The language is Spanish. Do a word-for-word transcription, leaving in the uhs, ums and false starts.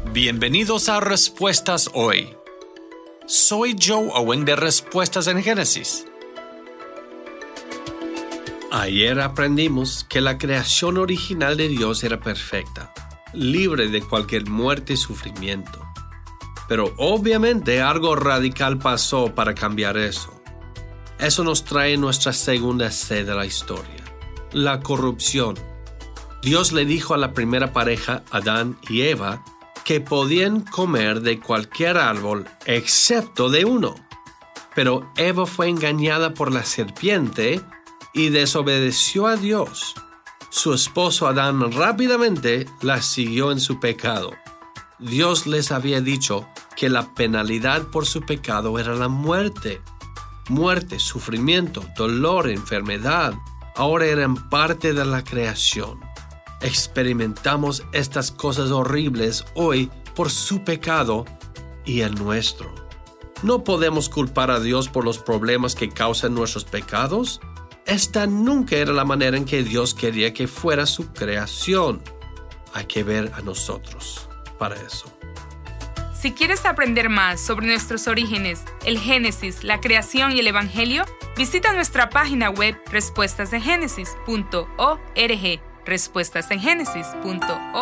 Bienvenidos a Respuestas Hoy. Soy Joe Owen de Respuestas en Génesis. Ayer aprendimos que la creación original de Dios era perfecta, libre de cualquier muerte y sufrimiento. Pero obviamente algo radical pasó para cambiar eso. Eso nos trae nuestra segunda C de la historia, la corrupción. Dios le dijo a la primera pareja, Adán y Eva, que podían comer de cualquier árbol excepto de uno. Pero Eva fue engañada por la serpiente y desobedeció a Dios. Su esposo Adán rápidamente la siguió en su pecado. Dios les había dicho que la penalidad por su pecado era la muerte. Muerte, sufrimiento, dolor, enfermedad, ahora eran parte de la creación. Experimentamos estas cosas horribles hoy por su pecado y el nuestro. ¿No podemos culpar a Dios por los problemas que causan nuestros pecados? Esta nunca era la manera en que Dios quería que fuera su creación. Hay que ver a nosotros para eso. Si quieres aprender más sobre nuestros orígenes, el Génesis, la creación y el Evangelio, visita nuestra página web respuestas en génesis punto org. respuestas en génesis punto org